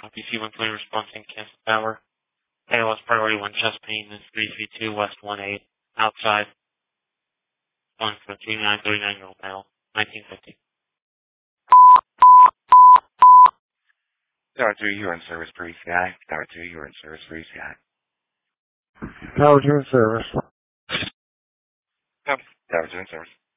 PC 120 response in cancel power. ALS priority 1 chest pain is 332 West 18 outside. Calling for 3939-year-old male, 1950. Tower 2, you're in service for ECI. Tower 2, you're in service for ECI. Tower 2 in service. Tower 2 in service.